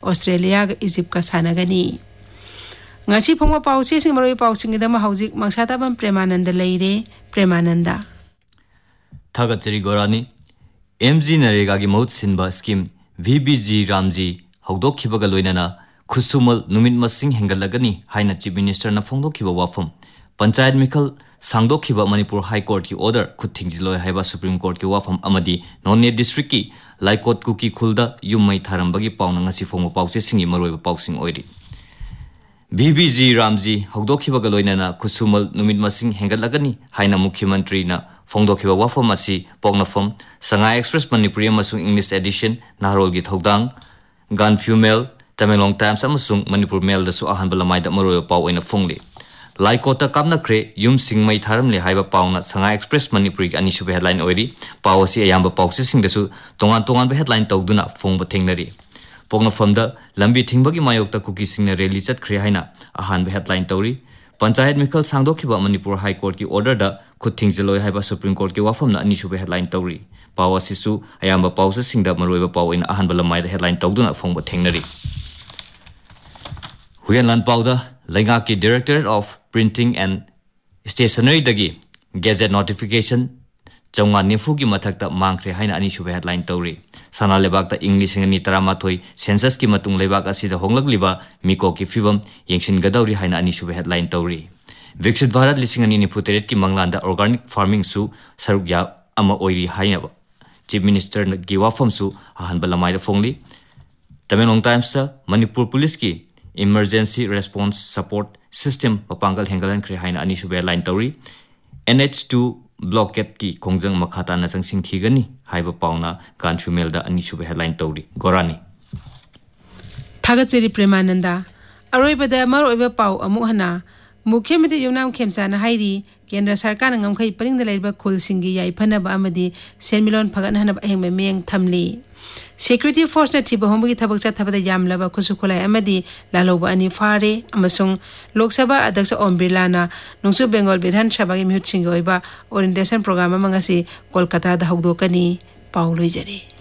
Australia Egypt का सानगनी ngasi phongwa pause sing maroi pausing idama hauzik mangsatabam premananda leire premananda thagatsari gorani mg narega gi maut sinba scheme vbg ramji hawdokhibaga loinana khusumal numit masing hengalagani haina chief minister na phongdokhiba wafam panchayat mikhal sangdokhiba manipur high court ki order khuthingjiloi haiba supreme court ki wafam amadi nonne district ki laikot kuki khulda yummai tharambagi pauna ngasi phongwa pause singi maroi pausing oiri BBG Ramji hawdokhibaga loinana kusumal numit masing hengalagani haina mukhyamantri na phongdokhiba wafam asi pongnafam Shanghai Express Manipuri amasung English edition nahrol gi thodang Ganfu Mail Tamelong Times amasung Manipur Mail da su ahan balamai da maroyo paw oina phongli laikota kamna kre yum singmai tharamle haiba pawna Shanghai Express Manipuri ani sube headline oiri paw asi ayamba pawse sing da su tongan be headline tawduna phongba thengnari Pongnafamda lambi thingbagi mayokta kuki singna rally chatkre haina ahan be headline tawri panchayat mikhal sangdokhiba Manipur High Court ki order da khuthingjiloi haiba Supreme Court ki wafamna ani sube headline tawri pawa sisu ayamba pause singda maroiba pawin ahan balamai da headline tawduna phongba thengnari Huyanlan pawda lainga ki Directorate of Printing and Stationery dagi gazette notification chawnga nifu gi mathakta mangkhre haina ani sube headline tawri Sana lebak ta English ngani taramathoi census ki matung lebak asida honglagliba miko ki fibam yengshin gadauri haina ani sube headline tawri Viksit Bharat lisingani ni puteret ki manglanda organic farming su sarugya ama oiri haina ba Chief Minister gi wafam su ahan balamai da phongli Tamelong Times ta Manipur Police ki Emergency Response Support System papangal hengalan kre haina ani sube headline tawri NH2 blockade ki kongjang makhata na sangsing thigani haiba pauna Ganfu Mail da ani sube headline tawri gorani thagatseri premananda aroibada maroiba paw amu hana mukhyamantri yumnam khemchana hairi kendra sarkar na ngamkhai paring da laiba khul singi yai phana ba amadi senmilon phagan hana aheng meng thamli Security Force na thiba homgi thabak cha thabada yamlaba khusukhulai amadi laloba ani fare amasung Lok Sabha Adyaksha Om Birla na Nungsu Bengal Vidhan Sabha gi mihut singi oiba orientation program amangasi Kolkata da hawdokani pauloi jare